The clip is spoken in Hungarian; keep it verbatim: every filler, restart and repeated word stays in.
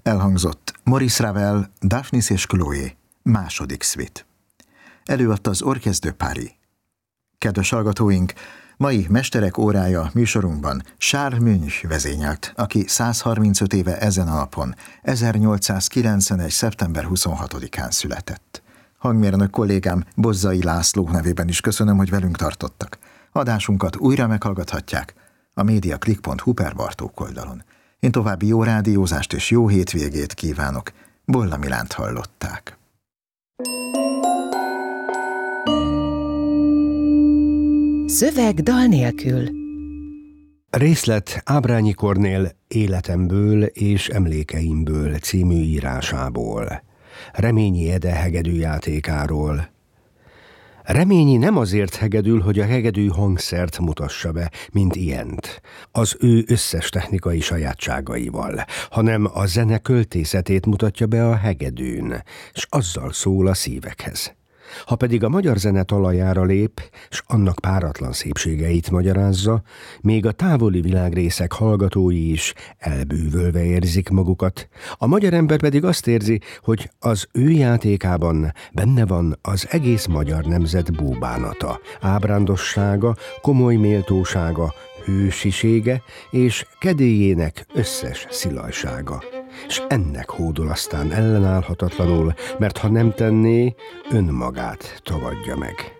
Elhangzott Maurice Ravel, Daphnis és Chloé, második szvit. Előadta az Orchestre de Paris. Kedves hallgatóink, mai Mesterek órája műsorunkban Charles Münch vezényelt, aki száz harmincöt éve ezen a napon, ezernyolcszázkilencvenegy. szeptember huszonhatodikán született. Hangmérnök kollégám Bozzai László nevében is köszönöm, hogy velünk tartottak. Adásunkat újra meghallgathatják a mediaclick pont hu per Bartók oldalon. Én további jó rádiózást és jó hétvégét kívánok. Bolla Milánt hallották. Szöveg dal nélkül. Részlet Ábrányi Kornél Életemből és emlékeimből című írásából. Reményi Ede hegedűjátékáról. Reményi nem azért hegedül, hogy a hegedű hangszert mutassa be, mint ilyent, az ő összes technikai sajátságaival, hanem a zene költészetét mutatja be a hegedűn, s azzal szól a szívekhez. Ha pedig a magyar zene talajára lép, s annak páratlan szépségeit magyarázza, még a távoli világrészek hallgatói is elbűvölve érzik magukat, a magyar ember pedig azt érzi, hogy az ő játékában benne van az egész magyar nemzet búbánata, ábrándossága, komoly méltósága, hősisége és kedélyének összes szilajsága. És ennek hódol aztán ellenállhatatlanul, mert ha nem tenné, önmagát tagadja meg.